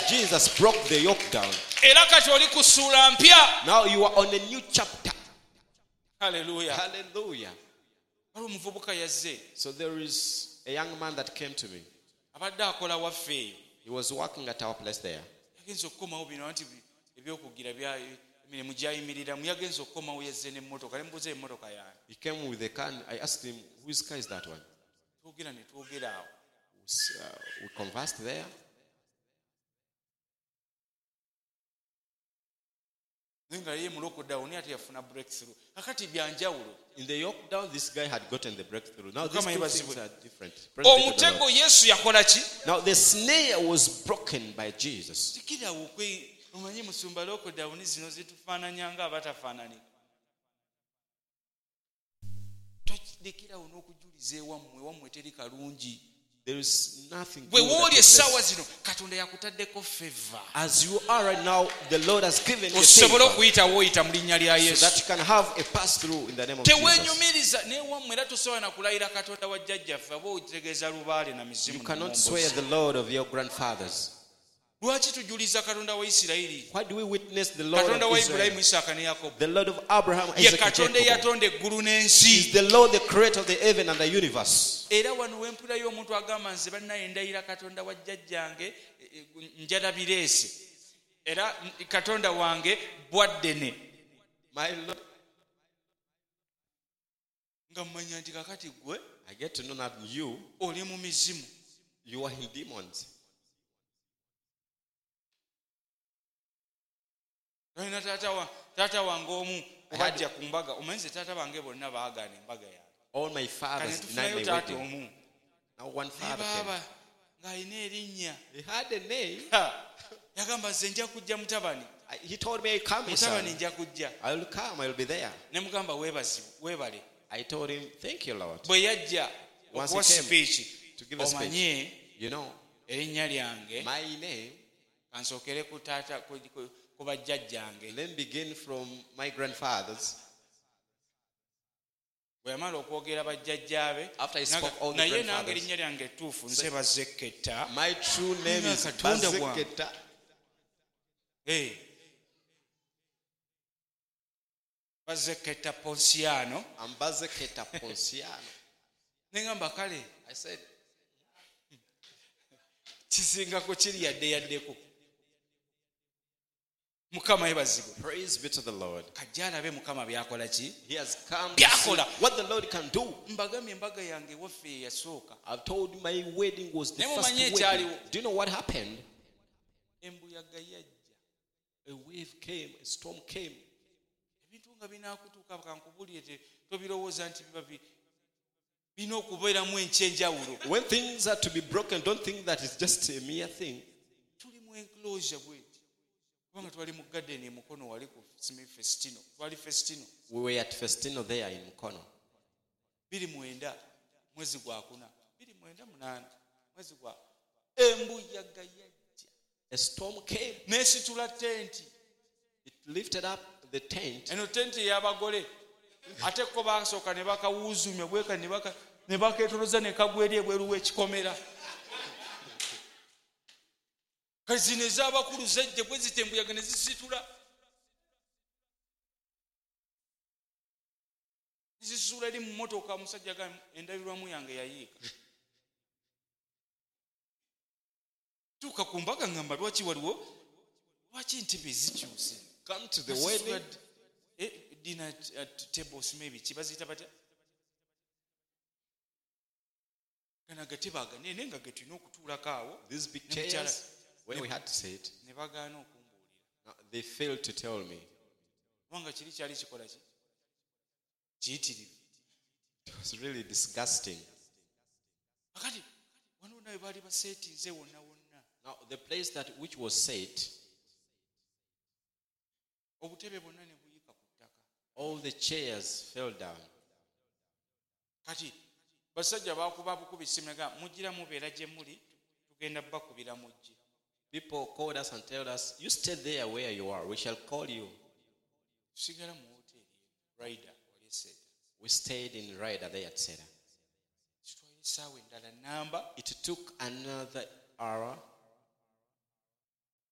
Jesus broke the yoke down. era kati oli ku ssuula mpya. Now you are on a new chapter. Haleluya. Hallelujah. waliwo omuvubuka yazze So there is a young man that came to me. abadde akola waffe eyo. He was working at our place there. yagenza okukomawo bino nti ebyokugira emirimu gyayimiriramu yagenza okukomawo yazze n'emmotoka nemubuuza emmotoka yange. He came with a car. I asked him, whose car is that one? twogera ne twogera awo. We conversed there. naye nga ye mulokodawuni ate yafuna breakthrough. kakati byanjawulo. In the yoke down, this guy had gotten the breakthrough. Now these Kama two yebazibwe. things are different. Praise be to the omutego Lord. yesu yakola ki? Now the snare was broken by Jesus. tikirawo omanyi musumba lokodawuni zino zitufaananya nga abatafaanani. tolekerawo n'okujuliza ewammwe teri kalungi. There is nothing bwe good that wooli takes essaawa place. zino katonda yakutaddeko feva As you are right now, the Lord has given you osobole favor okuyitawo oyita mu linnya lya so yesu. that you can have a pass through in the name of Jesus. teweenyumiriza newammwe era tosobola na kulayira katonda wa jjajjaffe aba otegeeza lubaale na mizimu. You cannot na swear mombozi. the Lord of your grandfathers. lwaki tujuliza katonda wa isirayiri? Why do we witness the Lord katonda of wa Israel? ibulayimu isaaka ne yakobo The Lord of Abraham, ye Isaac, and katonda Jacob. eyatonda eggulu He n'ensi. is the Lord, the creator of the heaven and the universe. era wano wempulayo omuntu agamba nze bannaye ndayira katonda wa jjajjange njalabireese era katonda wange bwaddene. My Lord, nga mmanya nti kakati gwe I get to know that you oli mu mizimu. are in demons. olina taata wange omu obajja ku mbaga omanyi nze taata bange bonna baagaana embaga yange. All my kane fathers denied tufunayo my taata wedding. omu Now one naye father came. baaba ng'alina erinnya. He had a name. yagamba nze nja kujja mutabani. He told me, come, my son. mutabani nja kujja. I will come, I will be there. ne mugamba weebale. I told him, thank you, Lord. bwe yajja Once okuwa he came sipiiki to give a speech. omanye You know, erinnya lyange my name, kansookere ku taata ku bajjajjange. let me begin from my grandfathers. bwe yamala okwogera bajjajjaabe After he spoke all the naye nange grandfathers. erinnya lyange ettuufu nze Bazekketta. My true name is Katonda wange. Bazeketa. Bazekketta Ponsiano. I'm Bazeketa Ponsiano. ne ngamba kale I said, kisingako kiri yaddeko. mukama yebazibwe. praise be to the Lord. kajja alabe mukama byakola ki. He has come to see Byakola. what the Lord can do. mbagambye embaga yange waffe eyasooka. I've told you my wedding was the Naye first mumanyi wedding. ekyaliwo. Do you know what happened? embuyaga yajja. A wave came, a storm came. ebintu nga binaakutuuka kankubulire tobirowooza nti birina okubeeramu enkyenjawulo. When things are to be broken, don't think that it's just a mere thing. tuli mu enclosure bweti kubanga twali mu garden emukono wali ku Festino. twali Festino We were at Festino there in Mukono. 29 mwezi gwa 4 29 mwezi gwa embuyaga yajja A storm came. n'esitula tenti. It lifted up the tent. eno tenti ey'abagole ate ko basooka ne bakawuuzumya bweka ne bakeetoloza ne kagwa eri ebweru w'ekikomera. kati zino ez'abakulu zejje bwe zita embuyaga ne zisitula. zisitula eri mu mmotoka omusajja ga endabirwamu yange yayiika. tuuka ku mbaga ngamba lwaki entibe zikyuse. Come to the wedding. Dinner tables maybe kibazita batya kana gatebaaga naye nga getulina okutuulako awo. These big Ne mukyala- chairs, when we had to sit, ne bagaana okumbuulira they failed to tell me. kubanga kiri kyali kikola ki kiyitirivu. It was really disgusting. akati wano nawe baali baseetinze wonna wonna. Now, the place that which was set, obutebe bwonna ne buyika ku ttaka. all the chairs fell down. kati basajja baakuba bukubi simega mugira mubeera gye muli tugenda bakubira mujje. People called us and told us, you stay there where you are. We shall call you. tusigala mu hoteeri Ryder wali esseeta. We stayed in Ryder there at Seda. kitwala essaawa endala namba. It took another hour.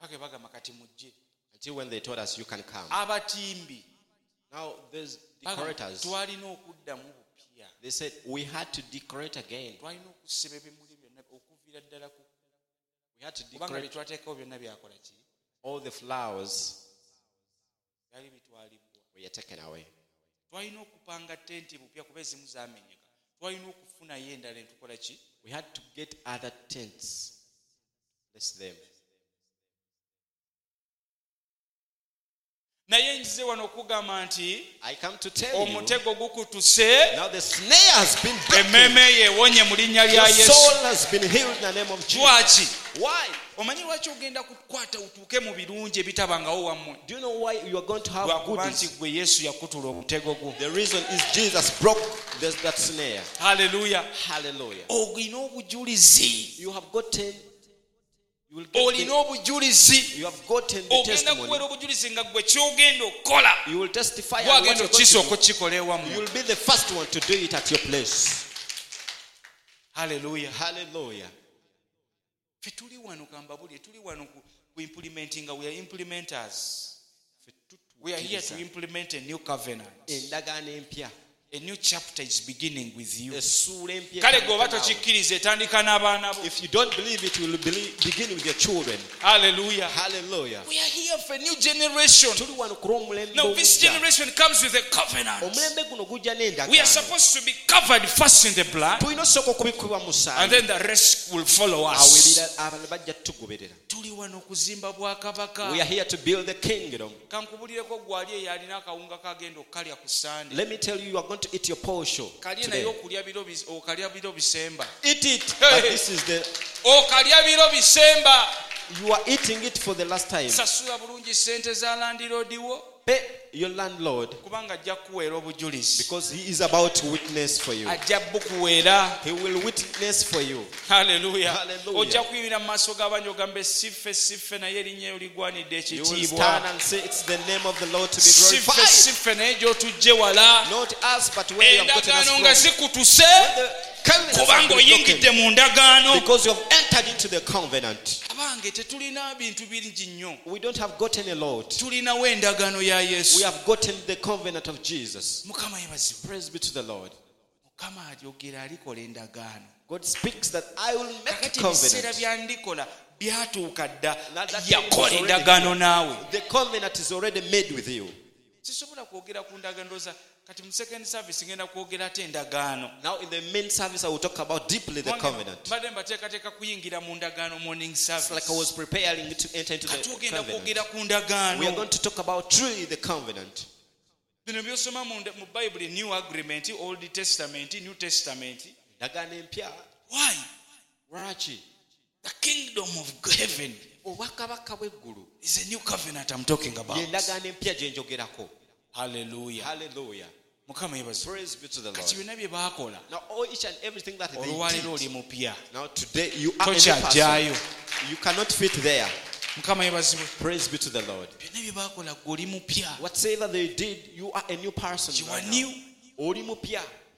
pake bagamba kati mujje. Until when they told us you can come. Abatimbi Now there's decorators. twalina okuddamu bupya. They said we had to decorate again. Twalina okusiba ebimuli byonna okuviira ddala ku We had to kubanga decorate byetwateekawo byonna byakola ki all the flowers byali bitwalibwa. were taken away. Twalina okupanga tenti bupya kuba ezimu zaamenyeka. Twalina okufunayo endala entukola ki. We had to get other tents. Bless them. Naye nzize wano okugamba nti I come to tell you, omutego gukutuse, now the snare has been broken. emmeeme yeewonye mu linnya lya Your Yesu. soul has been healed in the name of Jesus. Lwaki? Why? Omanyi lwaki ogenda kukwata utuuke mu birungi ebitabangawo wammwe? Do you know why you are going to have Lwakuba nti goodies? gwe Yesu yakutula omutego gwo. The reason is Jesus broke that snare. Haleluya. Hallelujah. Olina obujulizi. You have gotten, you will get Olina obujulizi. you have gotten the Ogenda testimony. kubeera obujulizi nga gwe kyogenda okukola. You will testify on what Gwagenda you're going okukisooka to do. okukikola You ewammwe. will be the first one to do it at your place. Haleluya. Hallelujah. Ffe tuli wano kambabulye, tuli wano ku implementing, we are implementers. We are here to implement a new covenant. Endagaano empya. A new chapter is beginning with you. Essuula empya. Kale gweoba tokikkiriza etandika n'abaana bo. If you don't believe it, you will begin with your children. Hallelujah. Hallelujah. We are here for a new generation. Tuli wano ku lw'omulembe Now this ogujja. generation comes with a covenant. Omulembe guno gujja n'endagaano. We are supposed to be covered first in the blood, tulina osooka okubikubwa mu and musaayi. then the rest will follow Awo us. abalala bajja tugoberera. Tuli wano kuzimba bwakabaka. We are here to build the kingdom. Kankubulireko gwali eyo alina akawunga kagenda okalya ku Sunday. Let me tell you, you are going to eat your portion Kalye today. naye okalya biro bisemba. Eat it. Hey. But this is the, Okalya biro bisemba. you are eating it for the last time. Sasula bulungi sente za landlord wo. Pay your landlord Kubanga ajja kukuweera obujulizi. because he is about to witness for you. Ajja bukuweera. He will witness for you. Hallelujah. Hallelujah. Ojja kuyimira mu maaso g'abantu ogambe siffe naye erinnya eryo ligwanidde You will stand ekitiibwa. and say it's the name of the Lord to be Siffe glorified. naye gy'otujje wala. Not us, but where you have gotten Endagaano nga us from. zikutuse The covenant has kubanga been oyingidde broken mu ndagaano. because you have entered into the covenant. Abange tetulina bintu bingi nnyo. We don't have gotten a lot. Tulinawo endagaano ya We Yesu. have gotten the covenant of Jesus. Mukama yebazibwe. Praise be to the Lord. Mukama alyogera alikola endagaano. God speaks that I will make a Kakati ebiseera covenant. bya ndikola byatuuka dda. Now that time is Yakola already endagaano here. naawe. The covenant is already made with you. Sisobola kwogera ku ndagaano ndowooza kati mu second service ngenda kwogera ate endagaano. Now in the main service I will talk about deeply the covenant. Mbadde mbateekateeka kuyingira mu ndagaano morning It's service. like I was preparing to enter into Kati the ogenda covenant. kwogera ku We are ndagaano. going to talk about truly the covenant. Bino byosoma mu Bible, New Agreement, Old Testament, New Testament. Endagaano empya. Why? Lwaki? The kingdom of heaven Obwakabaka bw'eggulu is a new covenant I'm talking about. y'endagaano empya gye njogerako. Hallelujah. Hallelujah. Mukama yebaze. Praise be to the Kati Lord. byonna bye baakola. Now all each and everything that they Olwaleero oli did. mupya. Now today you are a new Tokyajjaayo. person. You cannot fit there. Mukama yebazibwe. Praise be to the Lord. Byonna bye baakola ggwe oli mupya. Whatever they did, you are a new person. You are right now. new. Oli mupya.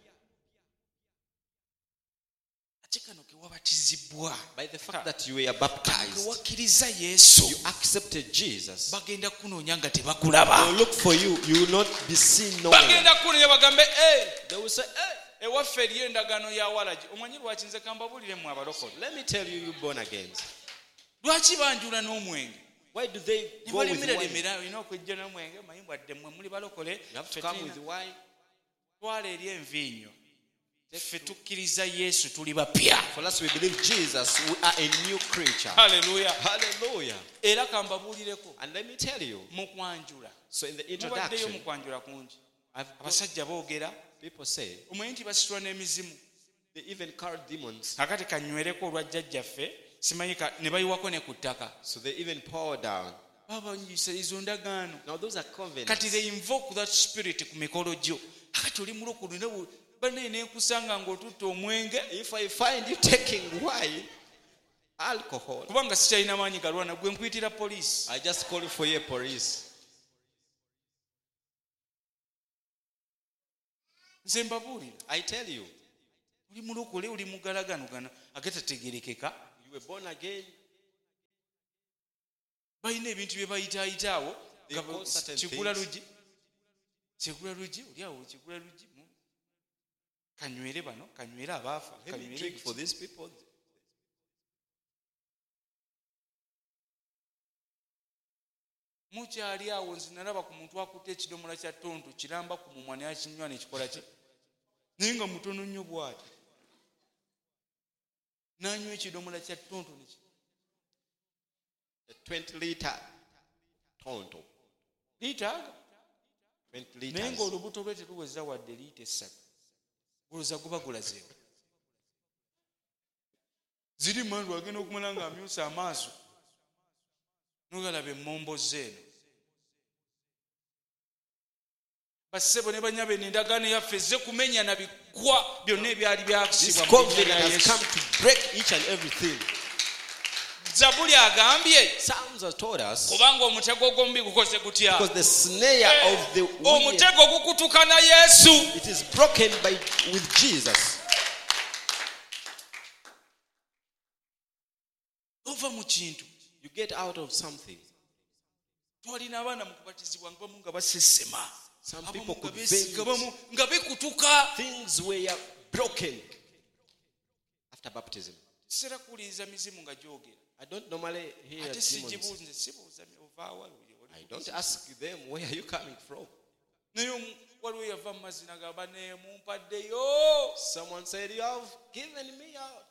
Ate kano ke wabatizibwa. By the fact that you were baptized, Wakkiriza Yesu. you accepted Jesus. Bagenda kunoonya nga They tebakulaba. will look for you. You will not be seen nowhere. Bagenda kunoonya bagambe They will say, hey, ewaffe eriyo endagaano ya walagi. Omanyi lwaki nze kambabulire mu abalokole. let me tell you, you born again. Lwaki banjula n'omwenge? Why do they Ne go with balimira wine? lemera olina okujja n'omwenge manyi bwadde mmwe muli balokole. You have to Ffe come tulina- with wine. twala eri envinnyo. Ffe tukkiriza Yesu tuli bapya. For us, we believe Jesus. We are a new creature. Haleluya. Hallelujah. Era kambabuulireko And let me tell you. mu kwanjula. So in the Mubaddeyo introduction, mu kwanjula kungi. I've Abasajja boogera. people say Omanyi nti basitula n'emizimu. they even carry demons. Kakati kanywereko olwa jjajjaffe simanyi ne bayiwako ne ku ttaka. So they even pour down. Baba banyisa izo ndagaano. Now those are covenants. Kati they invoke that spirit ku mikolo gyo. Akati oli mulokole ne banne n'enkusanga ng'otutta omwenge. If I find you taking wine, alcohol, Kubanga sikyalina maanyi galwana gwe nkuyitira poliisi. I just call for your police. Nze mbabuulira. I tell you, Oli mulokole oli mugalagano gano agatategerekeka. you were born again. balina ebintu bye bayitaayitaawo They call certain kigula things. lugi oliawo kigula lugi kanywere bano kanywere abaafa Let me drink for these people. mukyali awo nze nalaba ku muntu akutte ekidomola kya tonto kiramba ku mumwa naye akinywa nekikola ki naye nga mutono nnyo bw'ati n'anywa ekidomola kya tonto A 20-liter tonto. liitaaga 20 naye liters. ng'olubuto lwe teruweza wadde liita 3 guluza guba gulazeewo ziri mandu agenda okumala ng'amyusa amaaso nogalaba emmombo zeeno bassebo ne banyabo endagaano yaffe ezze kumenya na bikwa byonna ebyali This byakisibwa mu covenant linnya lya has Yesu. come to break each and everything. Zabuli agambye Psalms have told us kubanga omutego gw'omubi gukoze gutya because the snare of the wicked, omutego gukutuka na Yesu. it is broken with Jesus. ova mu kintu You get out of something. twalina abaana mu kubatizibwa nga bamu nga basesema Some abamu people nga could beesiga faint. bamu nga bikutuka. Things were broken after baptism. Sera kuwuliriza mizimu nga gyogera I don't normally hear ate demons. sigibuuze sibuuza ovaawa I don't ask them, where are you coming from? naye waliwo yava mu mazina gamba mumpaddeyo. Someone said, you have given me out.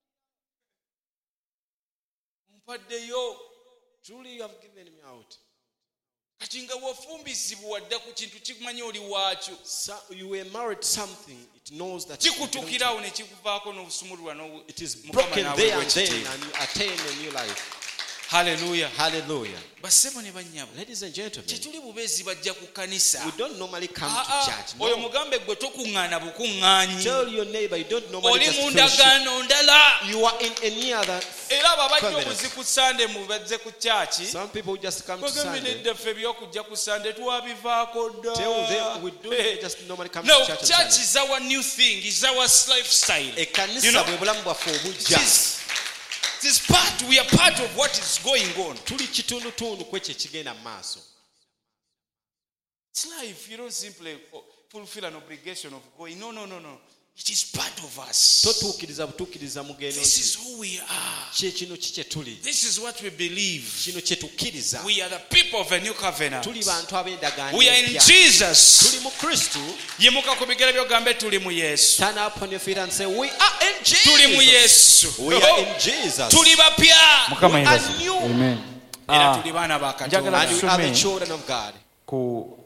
Mumpaddeyo. Truly you have given me out. Kati nga wafumbizibwa wadda ku kintu kikumanya oli waakyo So you were married to something, it knows that you belong to kikutukirawo ne kikuvaako n'obusumululwa it is broken there and then, and you attain a new life. haleluya. Hallelujah. bassebo ne bannyabo Ladies and gentlemen, tetuli bubeezi bajja ku kanisa. we don't normally come to church. oyo No. mugambe gwe tokuŋŋaana bukuŋŋaanyi Tell your neighbor you don't normally oli just mu fellowship. ndagaano ndala. You are in any other. era abo abajja Covenant. obuzi ku sande mu bazze ku kyaki Some people just come to bagambye Sunday. nedda ffe ebyokujja ku sande twabivaako dda. Tell them we don't just normally come No, to church on church Sunday. is our new thing, is our lifestyle. You Ekanisa know, bwe bulamu bwaffe obujja. we are part of what is going on. Tuli kitundutundu kwekyo ekigenda mu maaso. It's life. You don't simply fulfill an obligation of going. No. It is part of us. Totuukiriza butuukiriza mugendo This nti is who we are. kyekino kikye tuli. This is what we believe. Kino kye tukkiriza. We are the people of a new covenant. Tuli bantu ab'endagaano We are in empya. Jesus. Tuli mu Kristo. Yimuka ku bigere byogambe tuli mu Yesu. Stand up on your feet and say, we are in Tuli mu Jesus. Yesu. We are in Jesus. Tuli bapya. We are new. Amen. Era tuli baana ba njagala And Katonda. we are the Tusome. children of God. Ku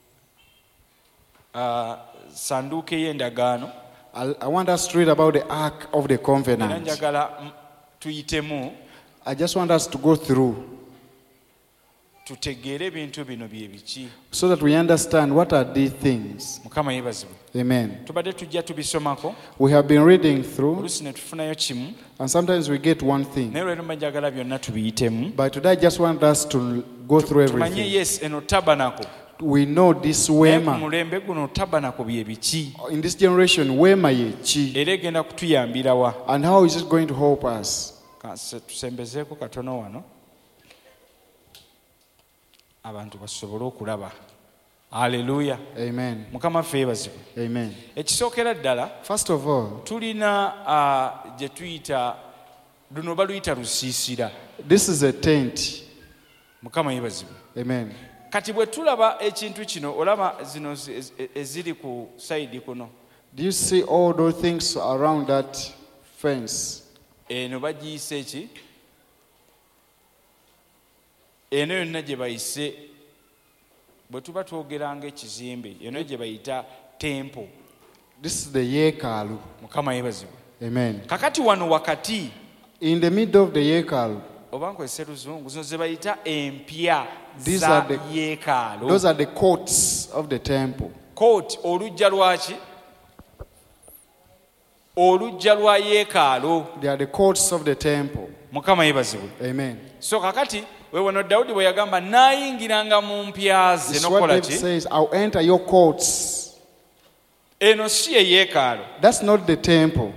Sanduuko y'endagaano. I want us to read about the Ark of the Era Covenant. njagala tuyitemu I just want us to go through tutegeere ebintu bino bye biki. so that we understand what are these things. Mukama yeebazibwe. Amen. Tubadde tujja tubisomako We have been reading through, oluusi ne tufunayo kimu and sometimes we get one thing. naye lwero mbajagala byonna tubiyitemu But today I just want us to go through tumanye everything. yes eno tabanako We know this naye ku Wema. mulembe guno tabanako bye biki In this generation, Wema ye chi. era egenda kutuyambira wa. And how is it going to help us? Tusembezeeko katono wano abantu basobole okulaba. Haleluya. Amen. Mukama ffe yeebazibwe. Amen. Ekisookera ddala First of all, tulina gye tuyita luno baluyita lusiisira. this is a tent. Mukama yeebazibwe. Amen. Kati bwe tulaba ekintu kino olaba zino eziri ku sayidi kuno Do you see all those things around that fence? eno bagiyise ki? Eno yonna gye bayise bwe tuba twogeranga ekizimbe eno gye bayita tempo. This is the Yekalu. Mukama yeebazibwe. Amen. Kakati wano wakati In the middle of the Yekalu, oba nkozese luzungu zino ze bayita empya These za are the- yeekaalu. those are the courts of the temple. Kooti olujja lwaki? Olujja lwa yeekaalu. They are the courts of the temple. Mukama yeebazibwe. Amen. So kakati wewano Dawudi bwe yagamba naayingiranga mu mpya ze This is what nokola David ki? says, I'll enter your courts. Eno si ye yeekaalu. That's not the temple.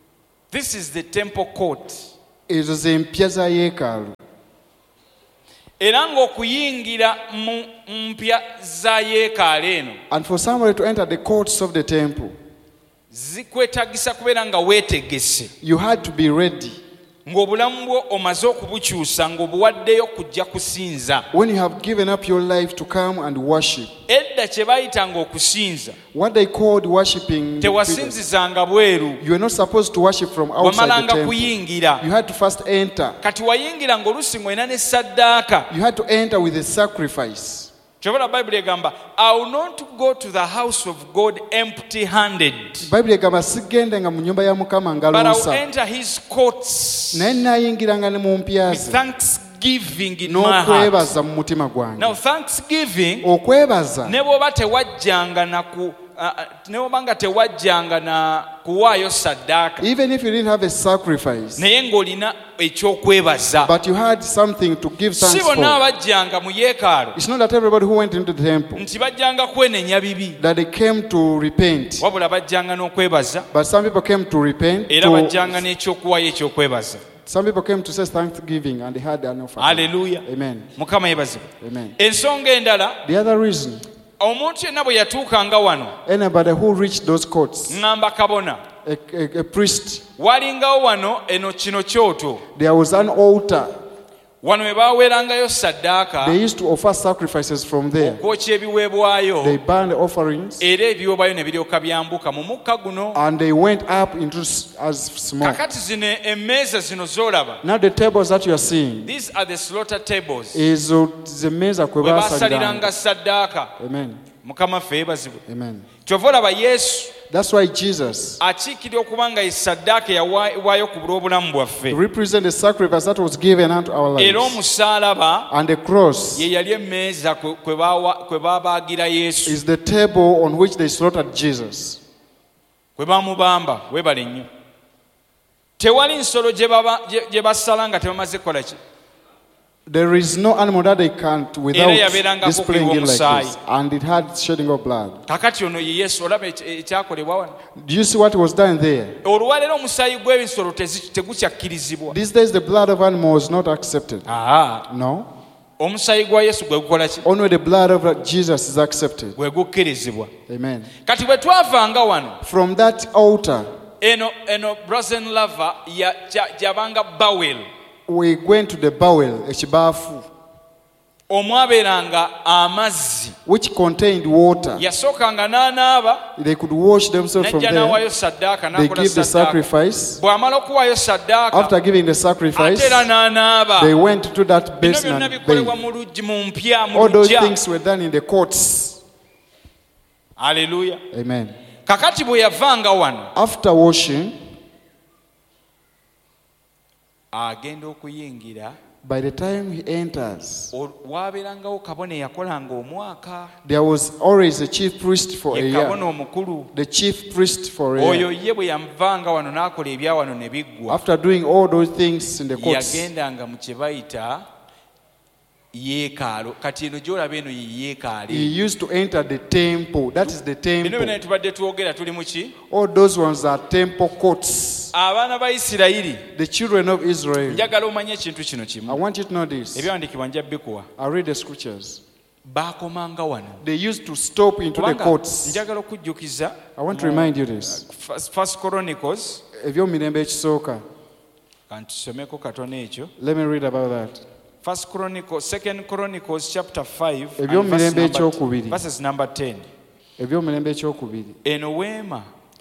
This is the temple court. It is in Piazza Yekalu. era ng'okuyingira mu mpya za yeekaalu eno And for somebody to enter the courts of the temple, zikwetagisa kubeera nga weetegese you had to be ready. ng'obulamu bwo omaze okubukyusa ng'obuwaddeyo kujja kusinza. When you have given up your life to come and worship, Edda kye baayitanga okusinza what they called worshiping, tewasinzizanga bweru, you were not supposed to worship from outside the wamalanga temple. kuyingira. You had to first enter. Kati wayingira ng'oluusi ng'olina ne saddaaka. You had to enter with a sacrifice. Kyobala Bayibuli egamba, I will not go to the house of God empty-handed, Bible egamba sigendenga mu nyumba ya Mukama but I will ngalosa. enter his courts Naye nayingiranga ne mu mpya with ze thanksgiving in my heart. n'okwebaza mu mutima gwange. Now thanksgiving, Okwebaza ne bw'oba tewajjanga na ne bw'oba nga tewajjanga na kuwaayo saddaaka, even if you didn't have a sacrifice, naye ng'olina ekyokwebaza. but you had something to give Si thanks bonna for. abajjanga mu yeekaalu It's not that everybody who went into the temple nti bajjanga kwenenya bibi, that they came to repent, wabula bajjanga n'okwebaza, but some people came to repent. era bajjanga n'ekyokuwaayo ekyokwebaza. Some people came to say thanksgiving and they had an offering. Haleluya. Amen. Mukama yebazibwe. Amen. Ensonga endala, The other reason, omuntu yenna bwe yatuukanga wano, anybody who reached those courts, ŋŋamba kabona, a priest, walingawo wano eno kino kyoto, there was an altar. wano we baaweerangayo saddaaka, They used to offer sacrifices from there. okwokya ebiweebwayo, They burned offerings era ebiweebwayo ne biryoka byambuka mu mukka guno. and they went up into as smoke. Kakati zino emmeeza zino z'olaba, Now the tables that you are seeing these are the slaughter tables, is the meza kwe we basaliranga. baasaliranga saddaaka. Amen. Mukama ffe yeebazibwe. Amen. Kyova olaba Yesu That's why Jesus akiikirira okuba nga ye saddaaka eyawaayo ku bulw'obulamu bwaffe, represents the sacrifice that was given unto our era lives. omusaalaba And the cross ye yali emmeeza kwe baabaagira Yesu, is the table on which they slaughtered Jesus. kwe baamubamba. Weebale nnyo. Tewali nsolo gye basala nga tebamaze kukola ki? There is no animal that they can't without yabeerangako displaying it like omusaayi. this. And it had shedding of blood. Kakati ono ye Yesu, olaba ekyakolebwa wano. Do you see what was done there? Olwaleero omusaayi gw'ebisolo tegukyakkirizibwa. These days the blood of animals is not accepted. No. Omusaayi gwa Yesu gwe gukola ki? Only the blood of Jesus is accepted. Gwe gukkirizibwa. Amen. Kati bwe twavanga wano, From that altar, eno brazen lava gyabanga bawel, we went to the bowel, ekibaafu, omwabeeranga amazzi. which contained water. Yasookanga n'anaaba, They could wash themselves from n'ajja there. n'awaayo saddaaka, They n'akola give the saddaaka. sacrifice. Bw'amala okuwaayo saddaaka, After giving the ate sacrifice, era n'anaaba. they went to that Bino basin byonna and bikolebwa bathed. mu luggi, mu mpya, mu All those luggya. things were done in the courts. Haleluya. Amen. Kakati bwe yavanga wano, After washing, agenda okuyingira, by the time he enters, waabeerangawo kabona eyakolanga omwaka, there was always a chief priest for a ye year. kabona omukulu. The chief priest for a Oyo year. ye bwe yavanga wano n'akola ebya wano ne biggwa, After doing all those things in the courts, yagendanga mu kye bayita yeekaalu. Kati eno gy'olaba eno ye he yeekaalu. used to enter the temple. That is the Bino byonna temple. tubadde twogera tuli mu ki? All those ones are temple courts. Abaana ba Isirayiri, The children of Israel. njagala omanye ekintu kino I kimu. want you to know this. Ebyawandiikibwa njja bikuwa. I read the scriptures. Baakomanga wano. They used to stop into the Kubanga courts. njagala okujjukiza I want to remind you this. First Chronicles, Ebyomirembe ekisooka. kantusomeko katono ekyo. Let me read about that. Second Chronicles chapter 5 and Ebyomirembe ekyokubiri. verses number 10. Ebyomirembe ekyokubiri. Eno weema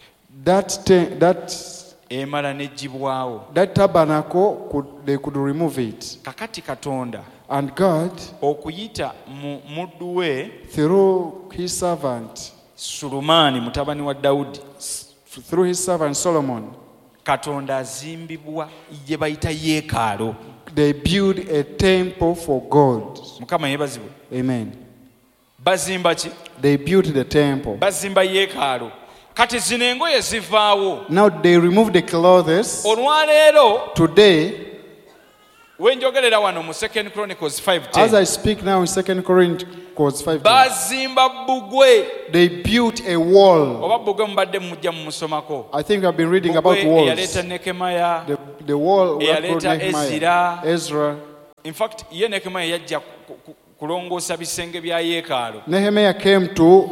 That emala n'eggyibwawo. tabernacle, they could remove it. Kakati Katonda And God, okuyita mu muddu we through his servant, Sulumaani mutabani wa Dawudi, through his servant Solomon, Katonda azimbibwa gye bayita yeekaalu. they built a temple for God. Mukama yeebazibwe. Amen. Bazimba ki? They built the temple. Bazimba yeekaalu. Kati zino engoye zivaawo. Now they removed the clothes. Olwaleero Today, wenjogerera wano mu 2 Chronicles as 5:10, I speak now in 2 Corinthians 5, bazimba bbugwe. they built a wall. Oba bbugwe mubadde mujja mumusomako. I think I've been reading about Bbugwe walls. eyaleeta Nekemaya, The wall that brought eyaleeta Nehemiah, Ezra, Ezra, In fact ye Nehemiah yajja kulongoosa bisenge bya yeekaalu. Nehemiah came to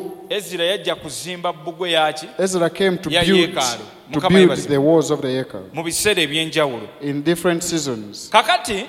Ezra came to build the walls of the Yekal in different seasons. Kakati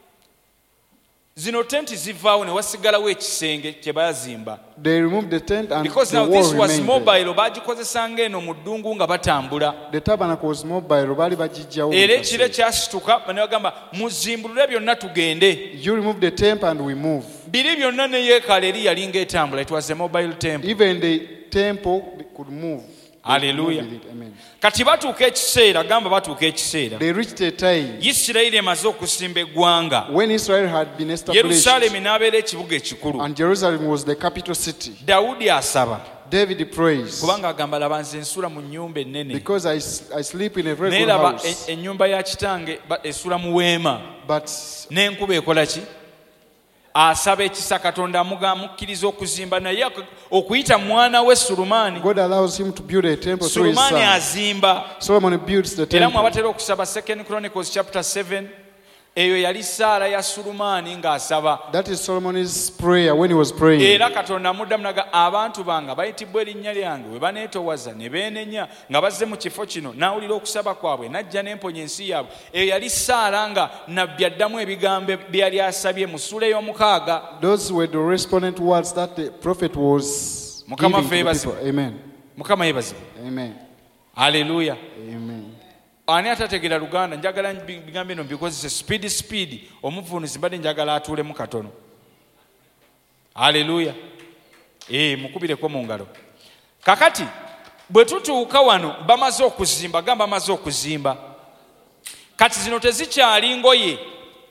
zino tenti zivaawo ne wasigalawo ekisenge kye baazimba. They removed the tent and because the now wall this was remained mobile bagikozesanga eno mu ddungu nga batambula. The tabernacle was mobile baali bagijjawo. Era ekire kyasituka ne bagamba muzimbulule byonna tugende. You remove the temple and we move. Biri byonna ne yeekaalu eri yalinga etambula. It was a mobile temple. Even the temple could move. Hallelujah. Amen. Kati batuuka ekiseera gamba batuuka ekiseera. They reached a time Isirayiri emaze okusimba eggwanga. when Israel had been established Yerusaalemi n'abeera ekibuga ekikulu. and Jerusalem was the capital city. Dawudi asaba. David prays Kubanga agamba laba nze nsula mu nnyumba ennene. because I sleep in a very Naye good laba house. ennyumba ya kitange esula mu weema. But N'enkuba ekola ki? Asaba ekisa Katonda amukkiriza okuzimba naye okuyita mwana we Sulumaani. God allows him to build a temple through his Sulumaani son. azimba. Solomon builds the Era temple. mwabatera okusaba 2 Chronicles chapter 7. Eyo yali Saala ya Sulumaani ng'asaba. That is Solomon's prayer when he was praying. Era Katonda amuddamu naga abantu bange bayitibwa erinnya lyange we baneetowaza ne beenenya nga bazze mu kifo kino n'awulira okusaba kwabwe n'ajja n'emponya ensi yaabwe. Eyo yali Saala nga nabbi addamu ebigambo bye yali asabye mu ssuula ey'omukaaga. Those were the respondent words that the prophet was giving Mukama to the yeebazibwe. people. Amen. Mukama yeebazibwe. Amen. Haleluya. Amen. Ani atategeera Luganda njagala bigambo bino bikozese speed omuvunuzi mbadde njagala atuulemu katono. Haleluya. Mukubireko mu ngalo. Kakati bwe tutuuka wano bamaze okuzimba gamba bamaze okuzimba. Kati zino tezikyali ngoye.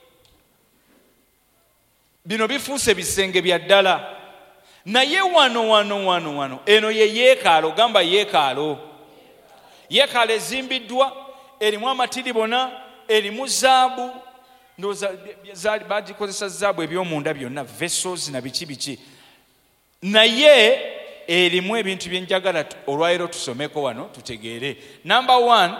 Bino bifuuse bisenge bya ddala. Naye wano eno ye yeekaalu gamba yeekaalu. Yeekaalu ezimbiddwa erimu amatiribona erimu zaabu ndoza bagikozesa zaabu ebyomunda byonna vessels na biki naye erimu ebintu byenjagala olwaleero tusomeko wano tutegeere. Number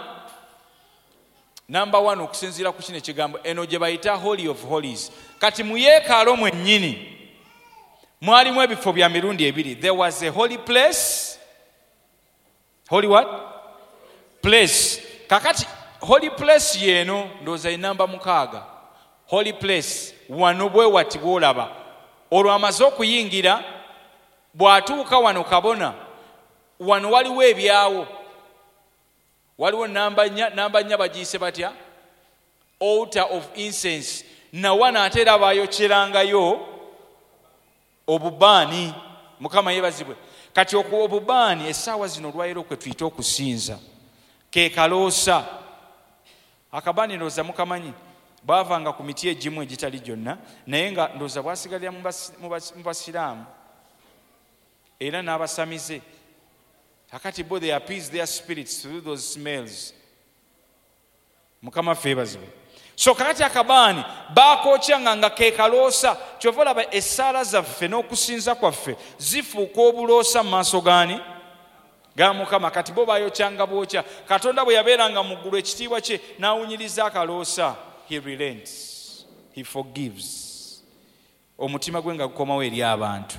one okusinziira ku kino ekigambo eno gye bayita Holy of Holies. Kati mu yeekaalu mwennyini mwalimu ebifo bya mirundi ebiri. There was a holy place. Holy what? Place. Kakati holy place yeno ndoza inamba 6. Holy place wano bwe wati bwolaba olwo amaze okuyingira bwatuuka wano kabona wano waliwo ebyawo waliwo namba nnya bagiyise batya altar of incense na wana atera bayokyerangayo obubaani. Mukama yebazibwe. Kati okuwa obubaani essaawa zino olwaleero kwe tuyita okusinza ke kaloosa. Akabaani ndowooza mukamanyi bavanga ku miti egimu egitali gyonna naye nga ndowooza bwasigalira mu basiraamu era n'abasamize. Kakati bo they appease their spirits through those smells. Mukama ffe ebazibwe. So kakati akabaani baakookyanga nga ke kaloosa. Kyova olaba essaala zaffe n'okusinza kwaffe zifuuka obuloosa mu maaso gaani ga Mukama. Kati bo bayokyanga bwokya. Katonda bwe yabeeranga mu ggulu ekitiibwa kye n'awunyiriza akaloosa. He relents. He forgives. Omutima gwe nga gukomawo eri abantu.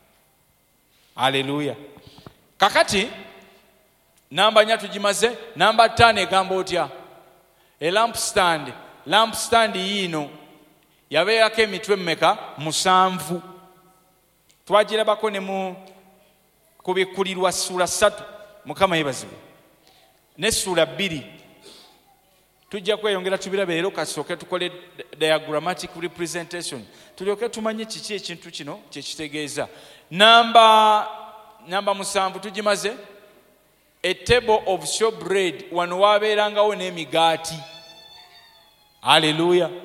Haleluya. Kakati namba 4 tugimaze. Namba 5 egamba otya? A lampstand. Lampstand yino yabeerako emitwe mmeka? 7. Twagirabako ne mu kubikkulirwa ssuula 3. Mukama yebazibwe. Ne ssuula 2 tujja kweyongera tubirabe leero kasooke tukole diagrammatic representation tulyoke tumanye kiki ekintu kino kye kitegeeza. Namba 7 tugimaze. A table of showbread. Wano waabeerangawo n'emigaati. Haleluya.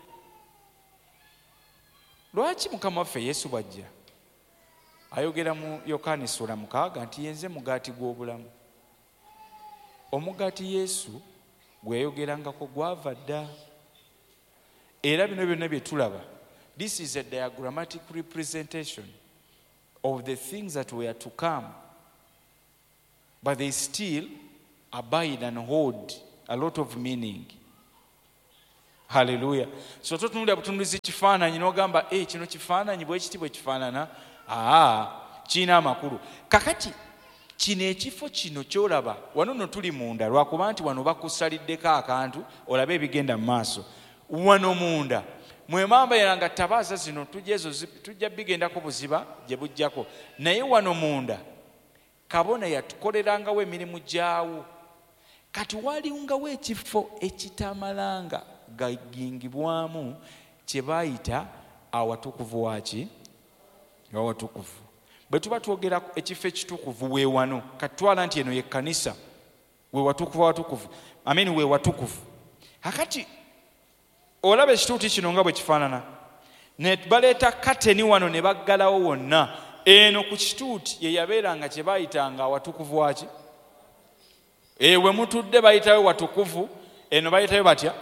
Lwaki Mukama waffe Yesu bw'ajja ayogera mu Yokaana ssuula 6 nti yenze mugaati gw'obulamu. Omugaati Yesu gwe yayogerangako gwava dda. Era bino byonna bye tulaba, this is a diagrammatic representation of the things that were to come, but they still abide and hold a lot of meaning. Haleluya. So totunulira butunulizi kifaananyi n'ogamba kino kifaananyi bwe kiti bwe kifaanana kiina amakulu. Kakati kino ekifo kino kyolaba wano no tuli munda lwakuba nti wano bakusaliddeko akantu olabe ebigenda mu maaso. Wano munda mwemamba yeranga tabaaza zino tujja bigendako buziba gye bujjako, naye wano munda kabona yatukolerangawo emirimu gyawo. Kati walingawo ekifo ekitamalanga gagingibwamu kye bayita awatukuvu waki awatukuvu. Bwe tuba twogera ekifo ekitukuvu we wano kati twala nti eno ye kkanisa we watukuvu awatukuvu we watukuvu. Hakati olaba ekituuti kino nga bwe kifaanana ne baleeta kateni wano ne baggalawo wonna. Eno ku kituuti ye yabeeranga kye bayitanga awatukuvu waki we mutudde bayitayo watukuvu, eno bayitayo batya?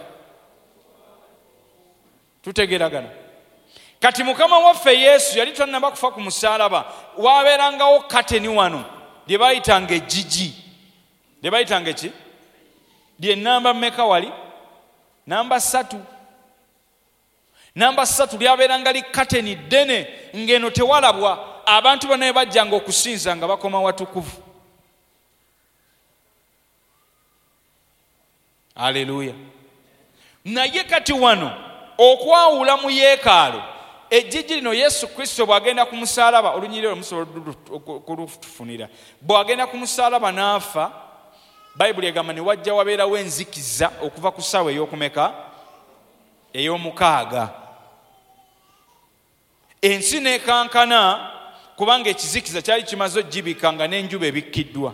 Tutegeragana. Kati Mukama waffe Yesu yali tannaba kufa ku musaalaba, wabeerangawo kateni wano lye bayitanga ejjigi. Lye bayitanga ki? Lye namba mmeka wali? Namba 3. Namba 3 lyabeeranga li kateni ddene ng'eno tewalabwa. Abantu bonna bajjanga okusinza nga bakoma watukuvu. Haleluya. Naye kati wano okwawula mu yeekaalu ejjigi lino Yesu Kristo bw'agenda ku musaalaba, olunyiriro musobola kulufunira, bw'agenda ku musaalaba n'afa, Bayibuli egamba ne wajja wabeerawo enzikiza okuva ku ssaawa ey'okumeka? Ey'omukaaga. Ensi n'ekankana kubanga ekizikiza kyali kimaze ogibika nga n'enjuba ebikkiddwa.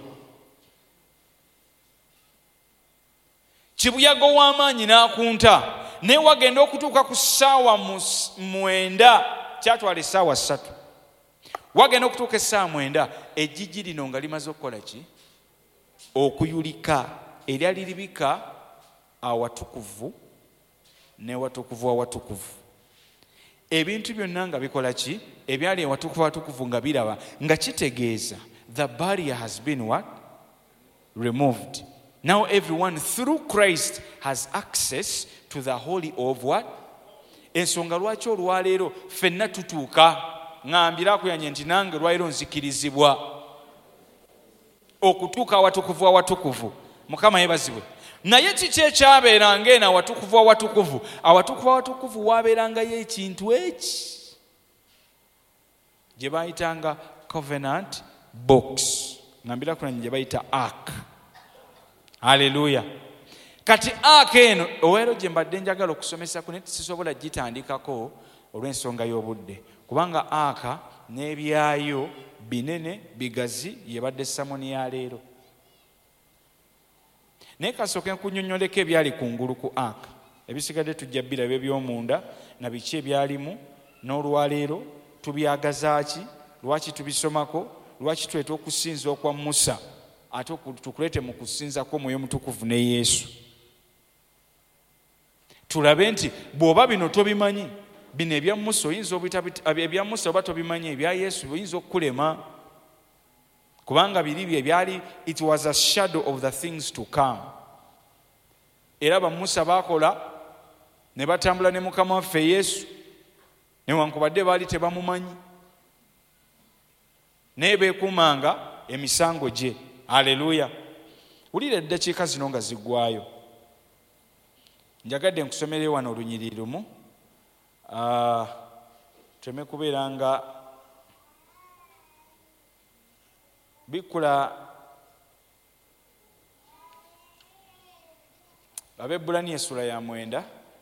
Kibuyaga w'amaanyi n'akunta, naye wagenda okutuuka ku ssaawa 9, kyatwala essaawa 3. Wagenda okutuuka essaawa 9, ejjigi lino nga limaze okukola ki? Okuyulika. Eryali libika awatukuvu ne watukuvu awatukuvu. Ebintu byonna nga bikola ki? Ebyali awatukuvu awatukuvu nga biraba, nga kitegeeza the barrier has been what? Removed. Now everyone through Christ has access to the holy of what? Ensonga lwaki olwaleero ffenna tutuuka, ngambira akuyanye nti nange lwaleero nzikirizibwa okutuuka awatukuvu awatukuvu. Mukama yebazibwe. Naye kiki ekyabeeranga eno awatukuvu awatukuvu? Awatukuvu awatukuvu waabeerangayo ekintu eki gye bayitanga covenant box. Ngambira kunanye gye bayita ark. Haleluya. Kati ark eno oweero gye mbadde njagala okusomesa ku neti sisobola gitandikako olw'ensonga y'obudde, kubanga ark n'ebyayo binene bigazi yebadde samoni ya leero. Naye kasooke nkunnyonnyoleko ebyali kungulu ku ark. Ebisigadde tujja biraba eby'omunda na biki ebyalimu, n'olwaleero tubyagazaaki, lwaki tubisomako, lwaki tweta okusinza okwa Musa ate tukulete mu kusinzako Mwoyo Mutukuvu ne Yesu. Tulabe nti bw'oba bino tobimanyi, bino ebya Musa oyinza ebya Musa oba tobimanyi, ebya Yesu oyinza okukulema, kubanga biri bye byali, it was a shadow of the things to come. Era ba Musa bakola ne batambula ne Mukama waffe Yesu newankubadde baali tebamumanyi, naye beekumanga emisango gye. Haleluya. Wulira eddakiika zino nga ziggwayo, njagadde nkusomere wano olunyiriri lumu, teme kubeera nga bikula. Ab'Ebbulani essula ya 9,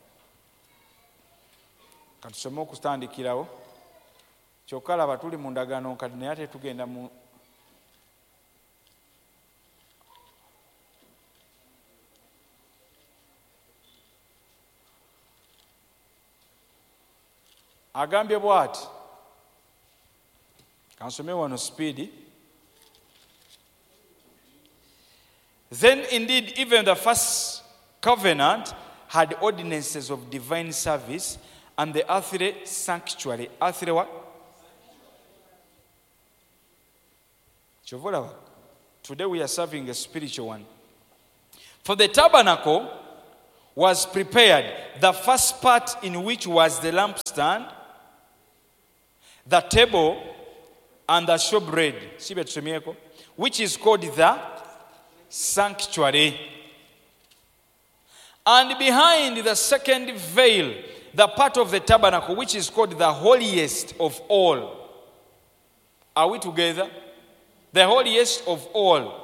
katusome okutandikirawo. Kyokka laba tuli mu ndagaano kati naye ate tugenda mu agambye bw'ati. Kansome wano speed. Then indeed even the first covenant had ordinances of divine service and the earthly sanctuary. Earthly what? Today we are serving a spiritual one. For the tabernacle was prepared, the first part in which was the lampstand, the table, and the showbread, which is called the sanctuary. And behind the second veil, the part of the tabernacle, which is called the holiest of all. Are we together? The holiest of all,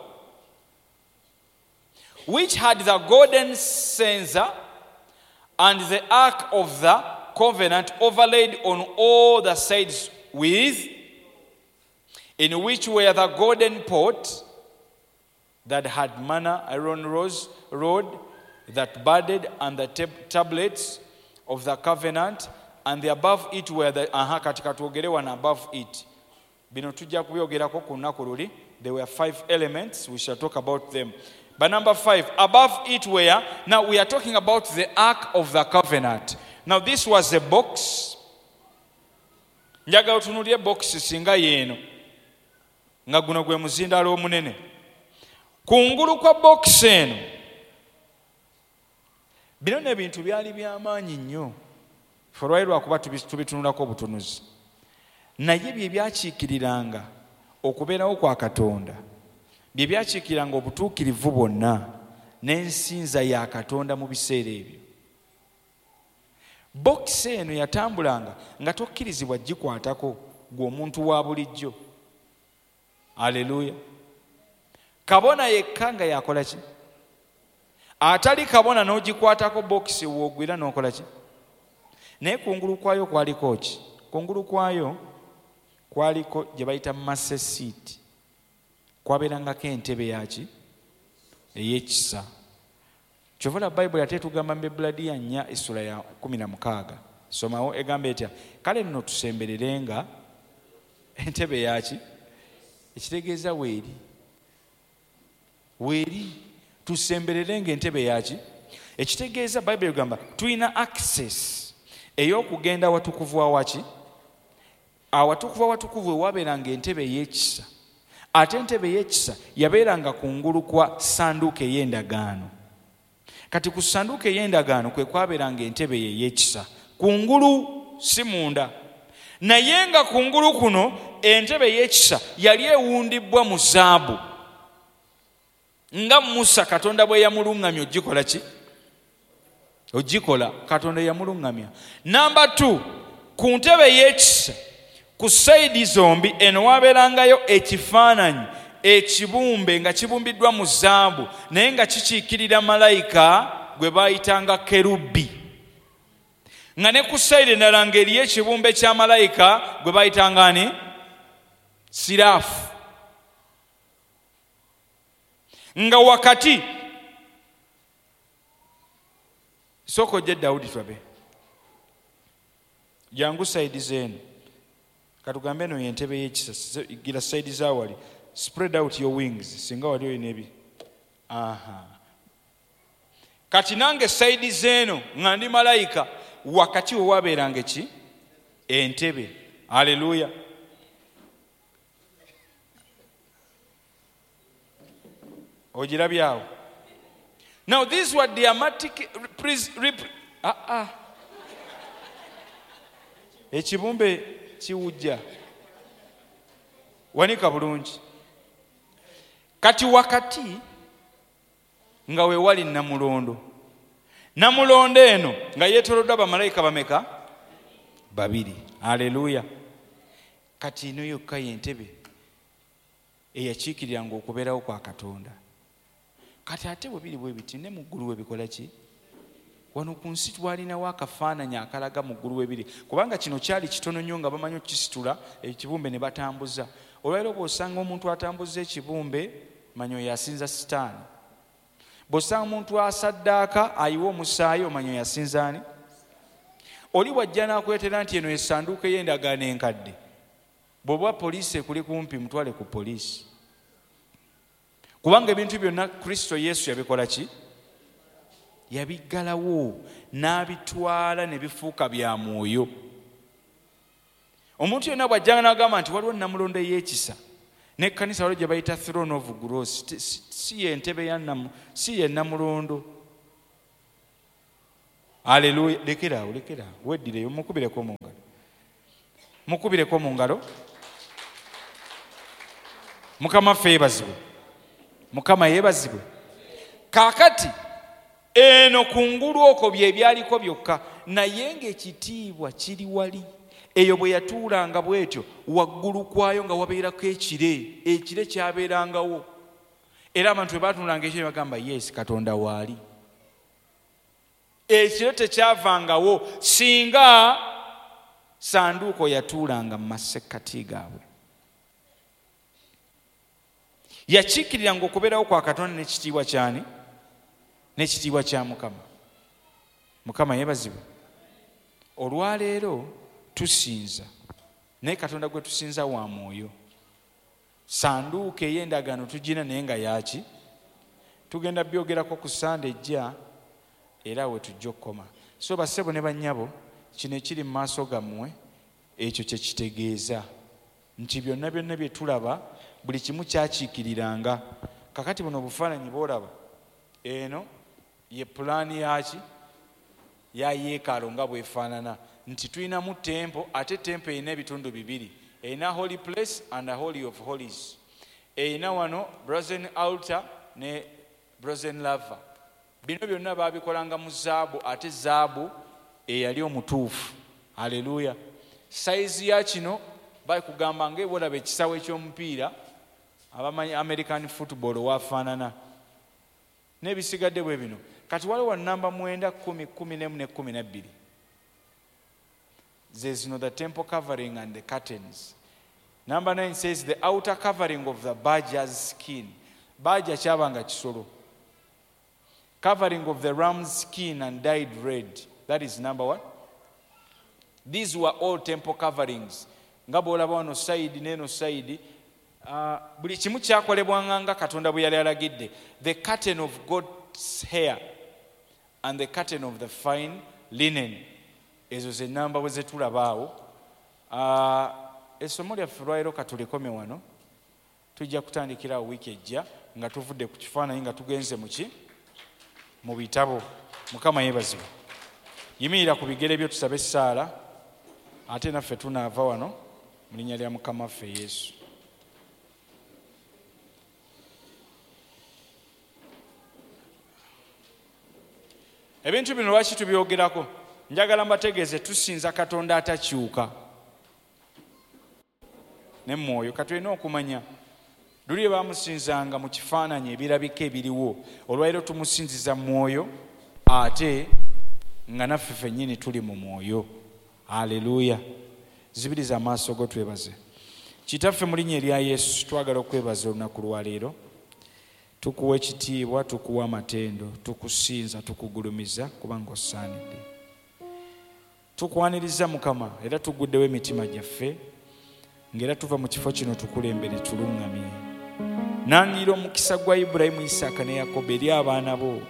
which had the golden censer and the ark of the covenant overlaid on all the sides with, in which were the golden pot that had manna, Aaron's rod that budded, and the tablets of the covenant, and the above it were the katika tuogelewa na above it. Bino tujja kubyogerako ku nnaku luli. There were 5 elements. We shall talk about them. But number 5, above it were, now we are talking about the ark of the covenant. Now this was a box. Njagala otunuulire box singa yeeno nga guno gwe muzindaalo omunene. Kungulu kwa box eno, bino n'ebintu byali by'amaanyi nnyo. Olwali lwakuba tubitunulako obutunuzi. Naye bye byakiikiriranga okubeerawo kwa Katonda, bye byakiikiriranga obutuukirivu bwonna n'ensinza ya Katonda mu biseera ebyo. Bokisi eno yatambulanga nga tokkirizibwa gikwatako gwe omuntu wa bulijjo. Aleluya. Kabona yekka nga yakola ki? Atali kabona n'ogikwatako bokisi woogwira n'okola ki? Naye kungulu kwayo kwaliko ki? Kungulu kwayo kwaliko gye bayita masse seat. Kwabeerangako entebe yaki? Ey'ekisa. Kyova Bayibuli ate tugamba mu Ebuladiya 4 essula ya 16. Somawo egamba etya? Kale nno tusembererenga entebe yaki? Ekitegeeza weeri. Weeri. Tusembererenga entebe yaki? Ekitegeeza Bayibuli egamba tulina access ey'okugenda watukuvu awaki? Awatukuvu awatukuvu ewabeeranga entebe ey'ekisa. Ate entebe ey'ekisa yabeeranga kungulu kwa sanduuko ey'endagaano. Kati ku sanduuko ey'endagaano kwe kwabeeranga entebe ey'ekisa. Kungulu si munda. Naye nga kungulu kuno entebe ey'ekisa yali ewundibwa mu zaabu. Nga Musa Katonda bwe yamulungamya ogikola ki? Ogikola. Katonda yamulungamya. Number 2, ku ntebe ey'ekisa ku sayidi zombi eno wabeerangayo ekifaananyi ekibumbe nga kibumbiddwa mu zaabu naye nga kikiikirira malayika gwe baayitanga kerubi. Nga ne ku sayidi endala ng'eriyo ekibumbe kya malayika gwe baayitanga ani? Siraafu. Nga wakati sooka ojje Dawudi twabe jangu sayidi zeeno katugambe eno yentebe y'ekisa gira sayidi zawali spread out your wings singa wali oyina ebi. Kati nange sayidi zeeno nga ndi malayika wakati we wabeeranga ki? Entebe. Haleluya. Ojirabyawo. Now these were dramatic ekibumbe kiwujja wanika bulungi. Kati wakati nga we wali namulondo. Namulondo eno nga yeetoloddwa bamalayika bameka? 2. Haleluya. Kati ino yokka yentebe eyakiikiriranga okubeerawo kwa Katonda. Kati ate bwe biri bwe biti ne mu ggulu we bikola ki? Wano ku nsi twalinawo akafaananyi akalaga mu ggulu we biri. Kubanga kino kyali kitono nnyo nga bamanyi okukisitula ekibumbe ne batambuza. Olwaleero bw'osanga omuntu atambuza ekibumbe manya oyo asinza Sitaani. Bw'osanga omuntu asaddaaka ayiwa omusaayi omanya oyo asinza ani? Oli wajja n'akwetera nti eno essanduuko ey'endagaano enkadde. Bw'oba poliisi ekuli kumpi mutwale ku poliisi. Kubanga ebintu byonna Kristo Yesu yabikola ki? Yabiggalawo n'abitwala ne bifuuka bya mwoyo. Omuntu yenna bw'ajjanga n'agamba nti waliwo namulondo ey'ekisa n'ekkanisa waliwo gye bayita throne of grace, si ye ntebe ya si ye namulondo. Haleluya. Lekerawo weddireyo mukubireko mu ngalo. Mukama ffe yeebazibwe. Mukama yeebazibwe. Kaakati eno kungulu okwo bye byaliko byokka, naye ng'ekitiibwa kiri wali. Eyo bwe yatuulanga bw'etyo waggulu kwayo nga wabeerako ekire kyabeerangawo, era abantu bwe baatuulanga ekire bagamba yes, Katonda waali. Ekire tekyavangawo singa sanduuko yatuulanga mu masekkati gaabwe. Yakiikiriranga okubeerawo kwa Katonda n'ekitiibwa kyani? N'ekitiibwa kya Mukama. Mukama yeebazibwe. Olwaleero tusinza, naye Katonda gwe tusinza wa mwoyo. Sanduuko ey'endagaano tugina naye nga yaki? Tugenda byogerako ku Sande ejja era we tujja okukoma. So bassebo ne bannyabo, kino ekiri mu maaso gammwe ekyo kye kitegeeza nti byonna bye tulaba buli kimu kyakiikiriranga. Kakati buno obufaananyi bw'olaba eno ye pulaani yaki? Ya yeekaalu nga bwefaanana, nti tulinamu tempo, ate tempo erina ebitundu bibiri. Erina holy place and a holy of holies. Erina wano brazen altar ne brazen laver. Bino byonna baabikolanga mu zaabu, ate zaabu eyali omutuufu. Haleluya. Sayizi ya kino bakugamba ng'ebwolaba ekisawo eky'omupiira abamanyi American football waafaanana. N'ebisigadde bwe bino. Kati waliwo namba 9, 10, 11 ne 12. There's the temple covering and the curtains. Number 9 says the outer covering of the badger's skin. Badger kyabanga kisolo. Covering of the ram's skin and dyed red. That is number 1. These were all temple coverings. Nga bw'olaba wano side n'eno side. Buli kimu kyakolebwanga nga Katonda bwe yali alagidde. The curtain of goat's hair and the curtain of the fine linen. Ezo ze namba bwe zetulabaawo. Essomo lyaffe lwaliro katulekome wano. Tujja kutandikira wiiki ejja nga tuvudde ku kifaananyi nga tugenze mu bitabo. Mukama yeebazibwe. Yimirira ku bigere byo tusabe essaala, ate naffe tunaava wano mu linnya lya Mukama waffe Yesu. Ebintu bino lwaki tubyogerako? Njagala mbategeeze tusinza Katonda atakyuka ne mwoyo. Katulina okumanya luli baamusinzanga mu kifaananyi ebirabika ebiriwo, olwaleero tumusinziza mwoyo ate nga naffe ffennyini tuli mu mwoyo. Haleluya. Zibiriza amaaso go twebaze. Kitaffe mu linnya erya Yesu twagala okwebaza olunaku lwaleero. Tukuwa ekitiibwa, tukuwa amatendo, tukusinza, tukugulumiza kubanga osaanidde. Tukwaniriza Mukama era tuguddewo emitima gyaffe ng'era tuva mu kifo kino tukulembere tuluŋŋamye. Nangira omukisa gwa Ibulayimu, Isaaka ne Yakobo eri abaana bo.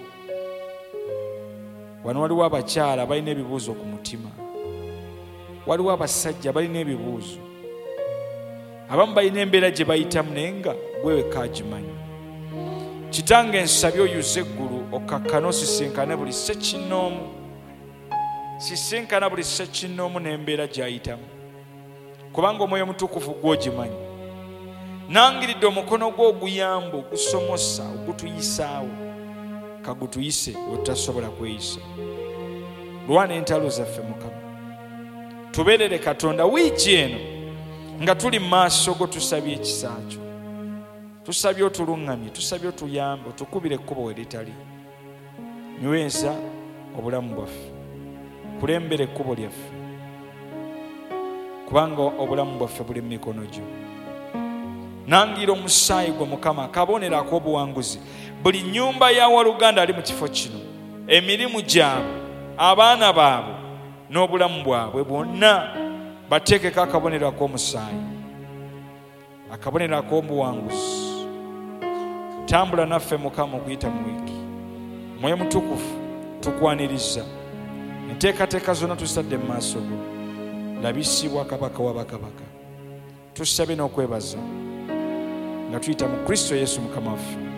Wano waliwo abakyala balina ebibuuzo ku mutima, waliwo abasajja balina ebibuuzo, abamu balina embeera gye bayitamu naye nga gwe wekka agimanyi. Kitange nsabye oyuze eggulu okakkane osisinkane buli ssekinnoomu, sisinkana buli ssekinnoomu n'embeera gy'ayitamu, kubanga Omwoyo Mutukuvu gw'ogimanyi. Nangiridde omukono gwo oguyamba, ogusomosa, ogutuyisaawo, kagutuyise we tutasobola kweyisa. Lwana entalo zaffe Mukama, tubeerere Katonda wiiki eno nga tuli mu maaso go, tusabye ekisa kyo, tusabye otuluŋŋamye, tusabye otuyambe, otukubire ekkubo we litali. Nyweza obulamu bwaffe, kulembera ekkubo lyaffe, kubanga obulamu bwaffe buli mu mikono gyo. Nangira omusaayi gwe Mukama, akabonero ak'obuwanguzi, buli nnyumba ya waluganda ali mu kifo kino, emirimu gyabwe, abaana baabwe n'obulamu bwabwe bwonna bateekeko akabonero ak'omusaayi, akabonero ak'obuwanguzi. Tambula naffe Mukama okuyita mu wiiki. Mwoyo Mutukuvu tukwaniriza, enteekateeka zonna tusadde mu maaso go, labisibwa Kabaka wa bakabaka. Tusabe n'okwebaza nga tuyita mu Kristo Yesu Mukama waffe.